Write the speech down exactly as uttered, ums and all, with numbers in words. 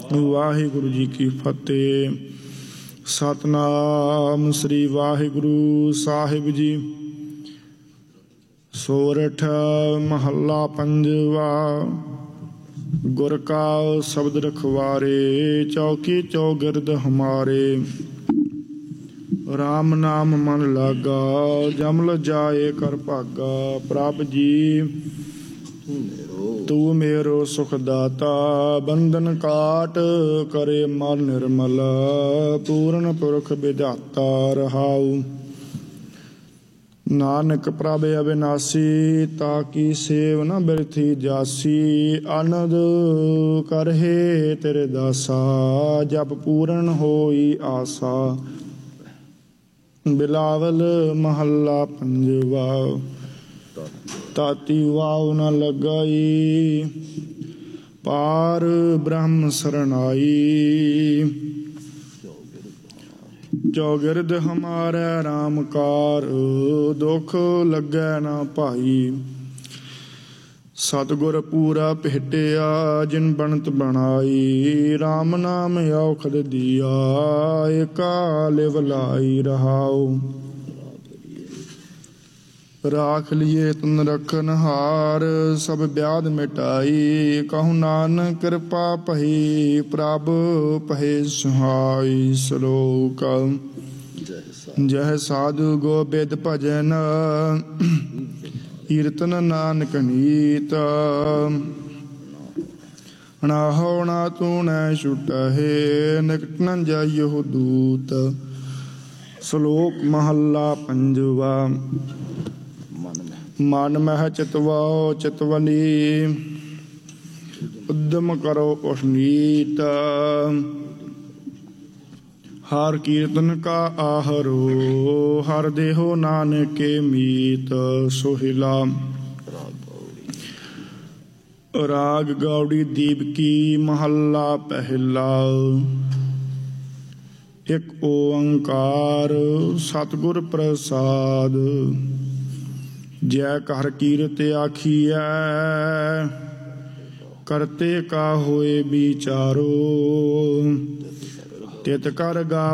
ਵਾਹਿਗੁਰੂ ਜੀ ਕੀ ਫਤਿਹ। ਸਤਨਾਮ ਸ੍ਰੀ ਵਾਹਿਗੁਰੂ ਸਾਹਿਬ ਜੀ। ਸੋਰਠ ਮਹੱਲਾ ਪੰਜਵਾ। ਗੁਰ ਕਾ ਸ਼ਬਦ ਰਖਵਾਰੇ, ਚੌਕੀ ਚੌਗਿਰਦ ਹਮਾਰੇ। ਰਾਮ ਨਾਮ ਮਨ ਲਾਗਾ, ਜਮਲ ਜਾਏ ਕਰ ਭਾਗਾ। ਪ੍ਰਭ ਜੀ ਤੂੰ ਮੇਰੋ ਸੁਖ ਦਾਤਾ, ਬੰਧਨ ਕਾਟ ਕਰੇ ਮਨ ਨਿਰਮਲ। ਪੂਰਨ ਪੁਰਖ ਵਿਧਾਤਾ ਰਹਾਉ। ਨਾਨਕ ਪ੍ਰਭ ਅਬਿਨਾਸੀ, ਤਾਕੀ ਸੇਵ ਨ ਬਿਰਥੀ ਜਾਸੀ। ਆਨੰਦ ਕਰਹਿ ਤੇਰੇ ਦਾਸਾ, ਜਪ ਪੂਰਨ ਹੋਈ ਆਸਾ। ਬਿਲਾਵਲ ਮਹੱਲਾ ਪੰਜਵਾ। ਤਾਤੀ ਵਾਉ ਨ ਲਗਾਈ, ਪਾਰ ਬ੍ਰਹਮ ਸਰਨਾਈ। ਚੌਗਿਰਦ ਹਮਾਰੇ ਰਾਮ ਕਾਰ, ਦੁਖ ਲੱਗੈ ਨਾ ਭਾਈ। ਸਤਿਗੁਰ ਪੂਰਾ ਭੇਟਿਆ, ਜਿਨ ਬਣਤ ਬਣਾਈ। ਰਾਮ ਨਾਮ ਔਖਦ ਦੀਆ, ਏਕਾ ਲਿਵ ਲਾਈ ਰਹਾਉ। ਰਾਖ ਲਿਏ ਤਨ ਰਖਨ ਹਾਰ, ਸਭ ਵਿਆਧ ਮਿਟਾਈ। ਕਹੂ ਨਾਨਕ ਕਿਰਪਾ ਭਈ, ਪ੍ਰਭ ਭਏ ਸਹਾਈ। ਸ਼ਲੋਕ। ਜਹ ਸਾਧੂ ਗੋਬਿੰਦ ਭਜਨ, ਕੀਰਤਨ ਨਾਨਕ ਨੀਤ। ਨਾਹੋ ਨਾ ਤੂੰ ਨੈ ਛੁਟਹਿ, ਨਿਕਟ ਨ ਜਾਇਓ ਦੂਤ। ਸ਼ਲੋਕ ਮਹੱਲਾ ਪੰਜਵਾ। ਮਨ ਮਹਿ ਚਿਤਵਾਓ ਚਿਤਵਨੀ, ਉਦਮ ਕਰੋ ਉਠਨੀਤ। ਹਰ ਕੀਰਤਨ ਕਾ ਆਹਰੋ, ਹਰ ਦੇਹੋ ਨਾਨਕੇ ਮੀਤ। ਸੋਹਿਲਾ। ਰਾਗ ਗੌੜੀ ਦੀਪਕੀ ਮਹੱਲਾ ਪਹਿਲਾ। ਇੱਕ ਓੰਕਾਰ ਸਤਿਗੁਰ ਪ੍ਰਸਾਦ। ਜੈ ਕਰ ਕੀਰਤ ਆਖੀਐ, ਕਰਤੇ ਕਾ ਹੋਏ ਵਿਚਾਰੋ। ਤਿਤ ਕਰ ਗਾ